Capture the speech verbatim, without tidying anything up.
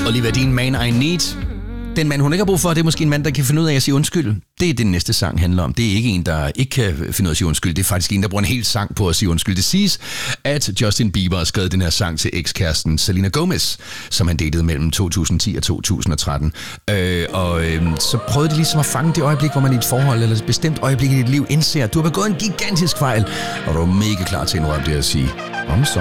Olivia Dean, Man I Need. Den mand, hun ikke har brug for, det er måske en mand, der kan finde ud af at sige undskyld. Det er det, næste sang handler om. Det er ikke en, der ikke kan finde ud af at sige undskyld. Det er faktisk en, der bruger en hel sang på at sige undskyld. Det siges, at Justin Bieber har skrevet den her sang til ekskæresten Selena Gomez, som han datede mellem to tusind og ti og to tusind og tretten. Øh, og øh, så prøvede de ligesom at fange det øjeblik, hvor man i et forhold eller et bestemt øjeblik i dit liv indser, at du har begået en gigantisk fejl, og du er mega klar til at indrømme det at sige, om så.